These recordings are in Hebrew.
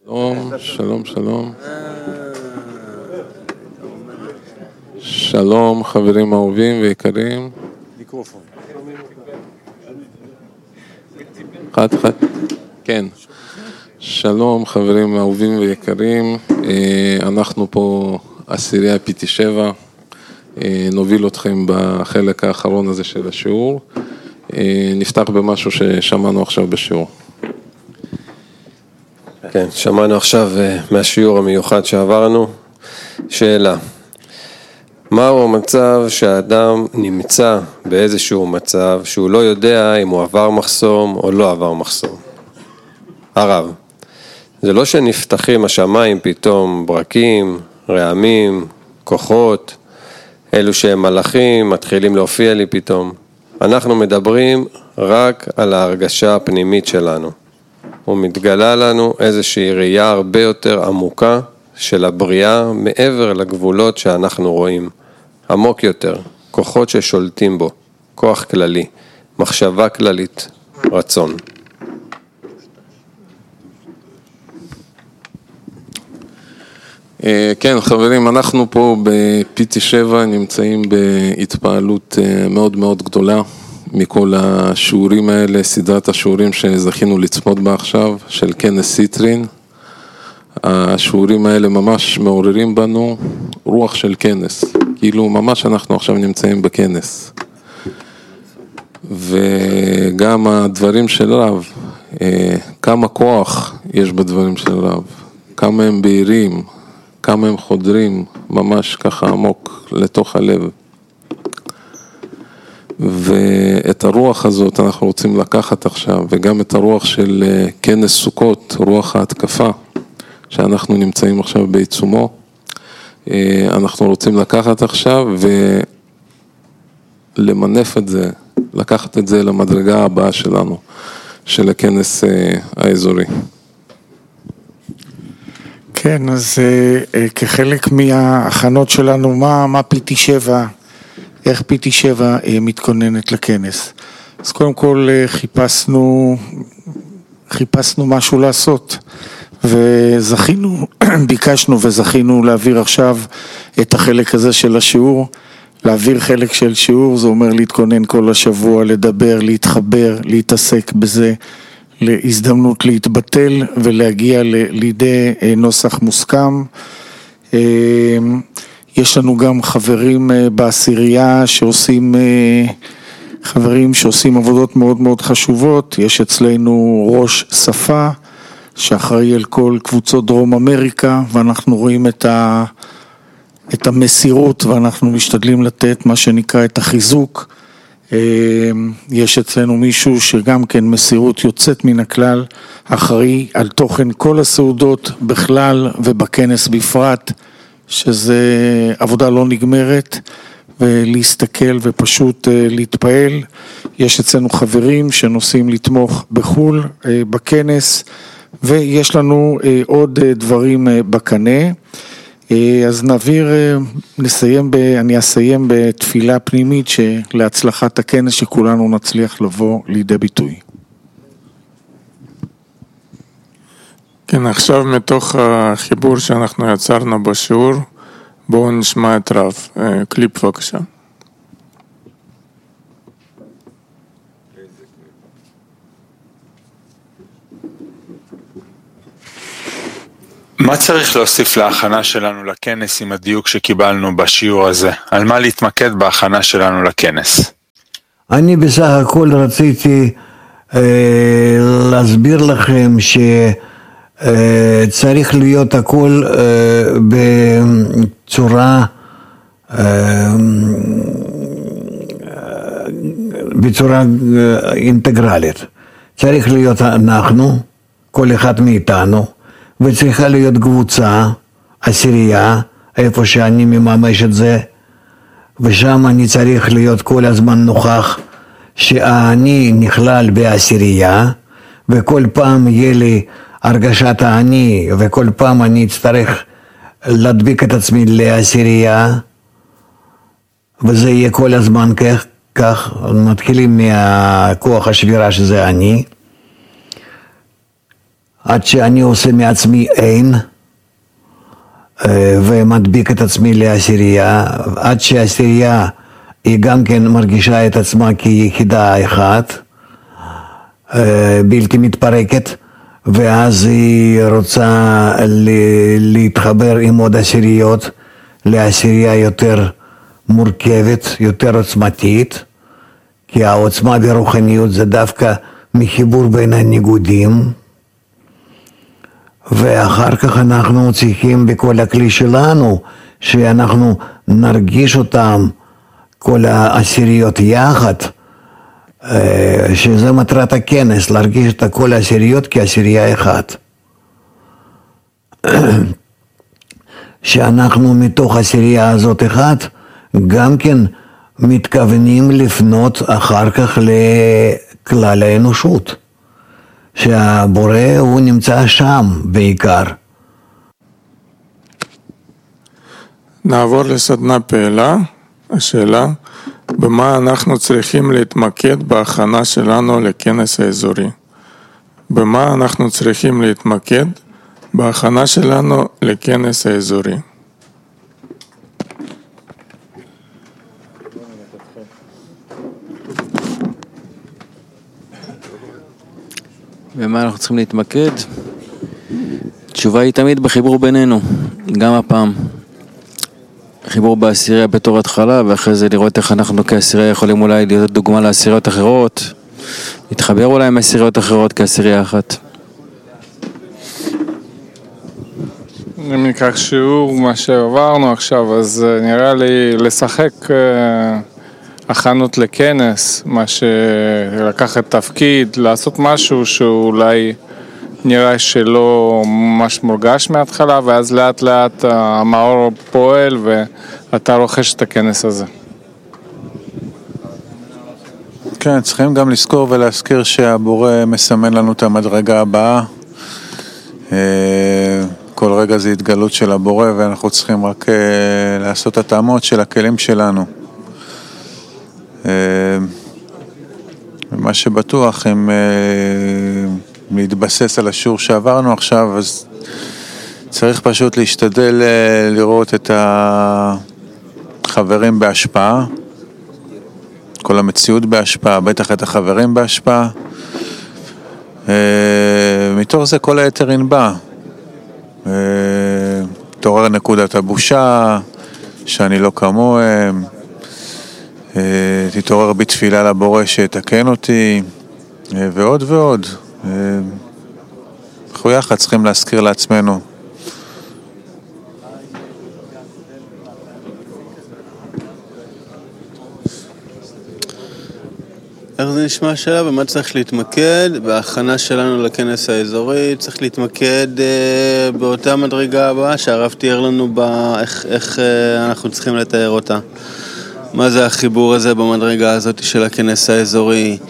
שלום, שלום. שלום, חברים אהובים ויקרים. מיקרופון. אחד. כן. שלום, חברים אהובים ויקרים. אנחנו פה עשירייה PT7. נוביל אתכם בחלק האחרון הזה של השיעור. נפתח במשהו ששמענו עכשיו בשיעור. כן, שמענו עכשיו מהשיעור המיוחד שעברנו. שאלה, מהו המצב שהאדם נמצא באיזשהו מצב שהוא לא יודע אם הוא עבר מחסום או לא עבר מחסום? הרב, זה לא שנפתחים השמיים פתאום ברקים, רעמים, כוחות, אלו שהם מלאכים מתחילים להופיע לי פתאום. אנחנו מדברים רק על ההרגשה הפנימית שלנו. ומתגלה לנו איזושהי ראייה הרבה יותר עמוקה של הבריאה מעבר לגבולות שאנחנו רואים. עמוק יותר, כוחות ששולטים בו, כוח כללי, מחשבה כללית, רצון. כן, חברים, אנחנו פה ב-PT7 נמצאים בהתפעלות מאוד מאוד גדולה מכל השיעורים האלה, סדרת השיעורים שזכינו לצפות בה עכשיו, של כנס סיטרין. השיעורים האלה ממש מעוררים בנו רוח של כנס, כאילו ממש אנחנו עכשיו נמצאים בכנס. וגם הדברים של רב, כמה כוח יש בדברים של רב, כמה הם בהירים, כמה הם חודרים ממש ככה עמוק לתוך הלב. ואת הרוח הזאת אנחנו רוצים לקחת עכשיו, וגם את הרוח של כנס סוכות, רוח ההתקפה, שאנחנו נמצאים עכשיו בעיצומו, אנחנו רוצים לקחת עכשיו ולמנף את זה, לקחת את זה למדרגה הבאה שלנו, של הכנס האזורי. כן, אז כחלק מההכנות שלנו, מה PT7, איך PT7 מתכוננת לכנס. אז קודם כל חיפשנו משהו לעשות, וזכינו, ביקשנו וזכינו להעביר עכשיו את החלק הזה של השיעור. להעביר חלק של שיעור, זה אומר להתכונן כל השבוע, לדבר, להתחבר, להתעסק בזה, להזדמנות להתבטל ולהגיע לידי נוסח מוסכם. יש לנו גם חברים בעשירייה שעושים עבודות מאוד מאוד חשובות. יש אצלנו ראש שפה שאחראי על כל קבוצות דרום אמריקה, ואנחנו רואים את המסירות ואנחנו משתדלים לתת מה שנקרא את החיזוק. יש אצלנו מישהו שגם כן מסירות יוצאת מן הכלל, אחראי על תוכן כל הסעודות בכלל ובכנס בפרט, שזה עבודה לא נגמרת, ולהסתכל ופשוט להתפעל. יש אצלנו חברים שנוסעים לתמוך בחול בכנס, ויש לנו עוד דברים בקנה. אז אני אסיים בתפילה פנימית להצלחת הכנס, שכולנו נצליח לבוא לידי ביטוי. כן, עכשיו מתוך החיבור שאנחנו יצרנו בשיעור, בואו נשמע את רב. קליפ בבקשה. מה צריך להוסיף להכנה שלנו לכנס עם הדיוק שקיבלנו בשיעור הזה? על מה להתמקד בהכנה שלנו לכנס? אני בסך הכל רציתי להסביר לכם שצריך להיות הכל בצורה אינטגרלית. צריך להיות אנחנו, כל אחד מאיתנו, וצריכה להיות קבוצה, עשירייה, איפה שאני מממש את זה, ושם אני צריך להיות כל הזמן נוכח שאני נכלל בעשירייה, וכל פעם יהיה לי הרגשת העני, וכל פעם אני אצטרך להדביק את עצמי לעשירייה, וזה יהיה כל הזמן כך, מתחילים מהכוח השבירה שזה אני. עד שאני עושה מעצמי אין, ומדביק את עצמי לעשירייה, עד שהעשירייה היא גם כן מרגישה את עצמה כיחידה אחת, בלתי מתפרקת, ואז היא רוצה להתחבר עם עוד עשיריות לעשירייה יותר מורכבת, יותר עוצמתית, כי העוצמה והרוחניות זה דווקא מחיבור בין הניגודים, ואחר כך אנחנו צריכים בכל הכלי שלנו, שאנחנו נרגיש אותם, כל העשיריות יחד, שזה מטרת הכנס, להרגיש את כל העשיריות כעשירייה אחת. שאנחנו מתוך העשירייה הזאת אחת, גם כן מתכוונים לפנות אחר כך לכלל האנושות. שהבורא הוא נמצא שם בעיקר. נעבור לסדנה פעילה. השאלה, במה אנחנו צריכים להתמקד בהכנה שלנו לכנס האזורי? במה אנחנו צריכים להתמקד בהכנה שלנו לכנס האזורי? במה אנחנו צריכים להתמקד? התשובה היא תמיד בחיבור בינינו, גם הפעם. חיבור בעשירייה בתור התחלה, ואחרי זה לראות איך אנחנו כעשירייה יכולים אולי להיות דוגמה לעשיריות אחרות, להתחבר אולי עם עשיריות אחרות כעשירייה אחת. אם ניקח שיעור מה שעברנו עכשיו, אז נראה לי לשחק הכנות לכנס, מה שלקחת תפקיד, לעשות משהו שאולי נראה שלא ממש מורגש מההתחלה, ואז לאט לאט המאור פועל ואתה רוכש את הכנס הזה. כן, צריכים גם לזכור ולהזכיר שהבורא מסמן לנו את המדרגה הבאה. כל רגע זה התגלות של הבורא, ואנחנו צריכים רק לעשות התאמות של הכלים שלנו. ומה שבטוח, אם להתבסס על השיעור שעברנו עכשיו, אז צריך פשוט להשתדל לראות את החברים בהשפעה, כל המציאות בהשפעה, בטח את החברים בהשפעה. מתוך זה כל היתר ינבע. תעורר נקודת הבושה, שאני לא כמוהם, תתעורר בתפילה לבורא שיתקן אותי, ועוד ועוד. אנחנו יחד צריכים להזכיר לעצמנו. איך זה נשמע השאלה? במה צריך להתמקד? בהכנה שלנו לכנס האזורי צריך להתמקד באותה מדרגה הבאה שהרב תיאר לנו איך אנחנו צריכים לתאר אותה. מה זה החיבור הזה במדרגה הזאת של הכנס האזורי?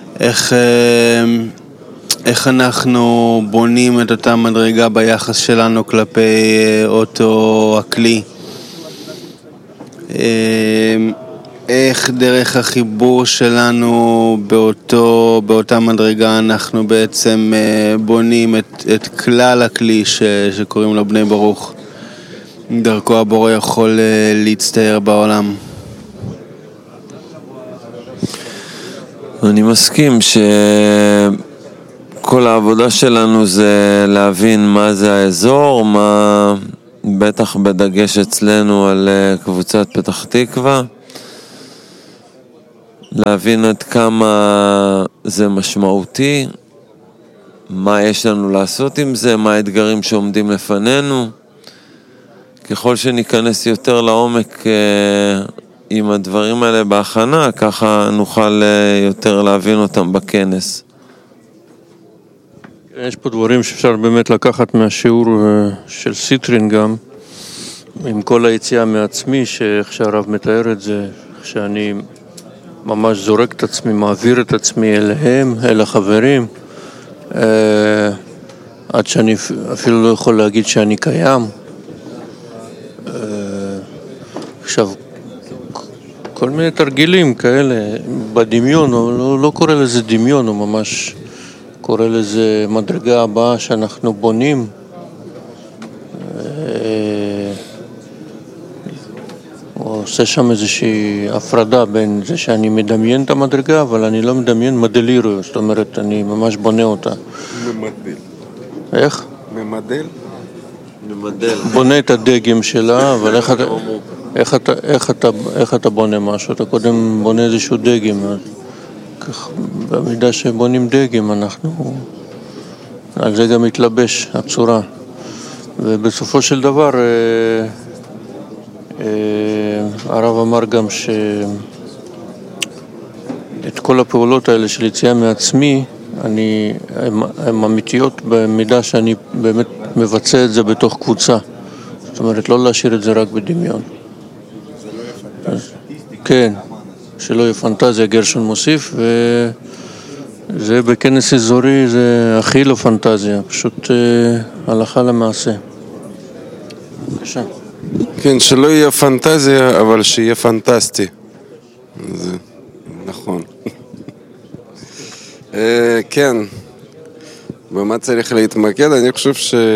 איך אנחנו בונים את אותה מדרגה ביחס שלנו כלפי אותו הכלי? איך דרך החיבור שלנו באותה מדרגה אנחנו בעצם בונים את כלל הכלי שקוראים לו בני ברוך. דרכו הבורא יכול להצטייר בעולם. אני מסכים שכל העבודה שלנו זה להבין מה זה האזור, מה בטח בדגש אצלנו על קבוצת פתח תקווה, להבין עד כמה זה משמעותי, מה יש לנו לעשות עם זה, מה האתגרים שעומדים לפנינו. ככל שניכנס יותר לעומק עם הדברים האלה בהכנה, ככה נוכל יותר להבין אותם בכנס. יש פה דברים שאפשר באמת לקחת מהשיעור של סיטרין גם, עם כל היציאה מעצמי, שאיך שהרב מתאר את זה, שאני ממש זורק את עצמי, מעביר את עצמי אליהם, אל החברים, עד שאני אפילו לא יכול להגיד שאני קיים. עכשיו, כל מיני תרגילים כאלה, בדמיון, לא קורא לזה דמיון, הוא ממש קורא לזה מדרגה הבאה שאנחנו בונים. הוא עושה שם איזושהי הפרדה בין זה שאני מדמיין את המדרגה, אבל אני לא מדמיין מדלירו, זאת אומרת, אני ממש בונה אותה. ממדל. איך? ממדל? בונה את הדגם שלה, אבל איך אתה בונה משהו? אתה קודם בונה איזשהו דגם. במידה שבונים דגם, אנחנו... על זה גם מתלבש הצורה. ובסופו של דבר, הרב אמר גם את כל הפעולות האלה של יציאה מעצמי, הן אמיתיות במידה שאני באמת מבצע את זה בתוך קבוצה. זאת אומרת, לא להשאיר את זה רק בדמיון. כן, שלא יהיה פנטזיה, גרשון מוסיף, וזה בכנס אזורי, זה הכי לא פנטזיה, פשוט הלכה למעשה. בבקשה. כן, שלא יהיה פנטזיה, אבל שיהיה פנטסטי. זה נכון. כן, במה צריך להתמקד? אני חושב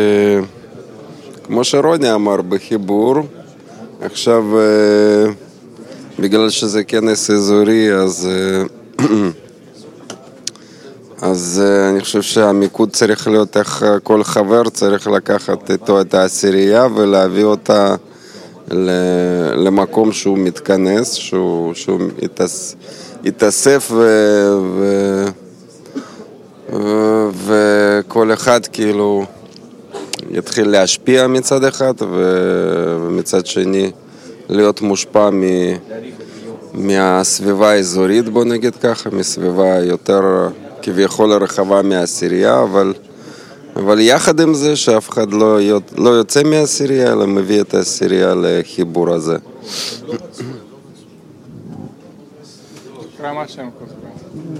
כמו שרוני אמר בחיבור, עכשיו בגלל שזה כנס אזורי, אז אני חושב שהמיקוד צריך להיות איך כל חבר צריך לקחת איתו את העשירייה ולהביא אותה למקום שהוא מתכנס, שהוא יתאסף וכל אחד כאילו יתחיל להשפיע מצד אחד ומצד שני להיות מושפע מהסביבה האזורית, בוא נגיד ככה, מסביבה יותר כביכול רחבה מהעשירייה, אבל יחד עם זה שאף אחד לא יוצא מהעשירייה, אלא מביא את העשירייה לחיבור הזה. תקרא מה שהם כותבים.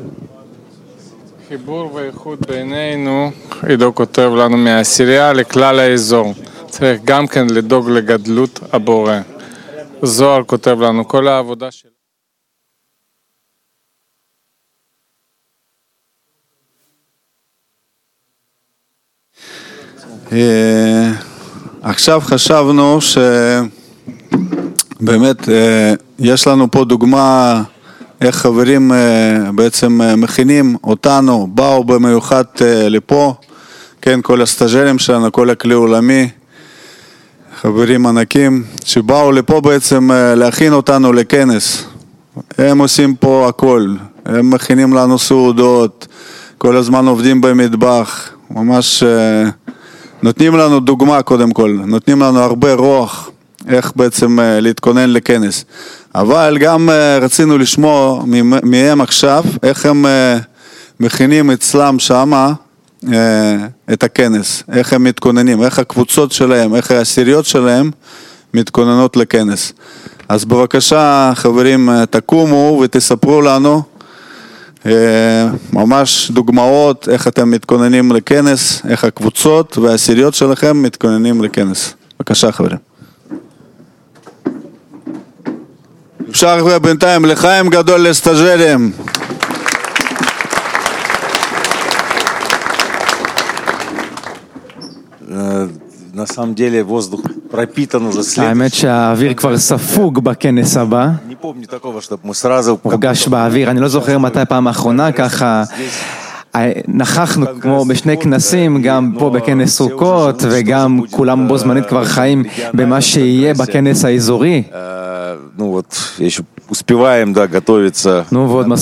חיבור ואיחוד בינינו, עידו כותב לנו מהעשירייה לכלל האזור. צריך גם כן לדאוג לגדלות הבורא. זוהר כותב לנו, כל העבודה שלנו. עכשיו חשבנו שבאמת יש לנו פה דוגמה איך חברים בעצם מכינים אותנו, באו במיוחד לפה, כן, כל הסטאג'רים שלנו, כל הכלי עולמי, חברים ענקים שבאו לפה בעצם להכין אותנו לכנס. הם עושים פה הכל, הם מכינים לנו סעודות, כל הזמן עובדים במטבח, ממש נותנים לנו דוגמה קודם כל, נותנים לנו הרבה רוח איך בעצם להתכונן לכנס. אבל גם רצינו לשמוע מהם עכשיו איך הם מכינים אצלם שמה את הכנס, איך הם מתכוננים, איך הקבוצות שלהם, איך העשיריות שלהם מתכוננות לכנס. אז בבקשה חברים תקומו ותספרו לנו ממש דוגמאות איך אתם מתכוננים לכנס, איך הקבוצות והעשיריות שלכם מתכוננים לכנס. בבקשה חברים. אפשר בינתיים לחיים גדול לסטאג'רים. האמת שהאוויר כבר ספוג בכנס הבא, הורגש באוויר, אני לא זוכר מתי פעם האחרונה ככה נכחנו כמו בשני כנסים, גם פה בכנס סוכות וגם כולם בו זמנית כבר חיים במה שיהיה בכנס האזורי. Ну вот, еще успеваем, да, готовиться. Ну вот,